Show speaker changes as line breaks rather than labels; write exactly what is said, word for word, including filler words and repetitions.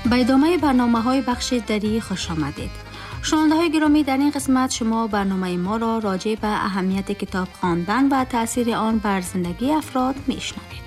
به ادامه برنامه‌های بخش دری خوش آمدید. شنونده‌های گرامی، در این قسمت شما برنامه ما را راجع به اهمیت کتاب خواندن و تأثیر آن بر زندگی افراد میشنوید.